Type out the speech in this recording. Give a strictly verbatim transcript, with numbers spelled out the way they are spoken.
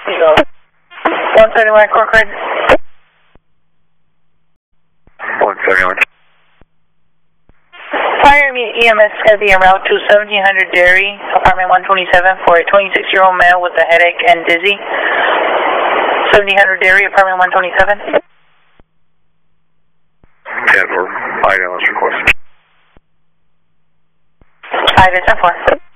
one thirty-one, Cork Red. one thirty-one. Fire E M S is going to be en route to seventeen hundred Dairy, apartment one twenty-seven, for a twenty-six-year-old male with a headache and dizzy. seventeen hundred Dairy, apartment one twenty-seven. ten four, I L S request. I D ten four.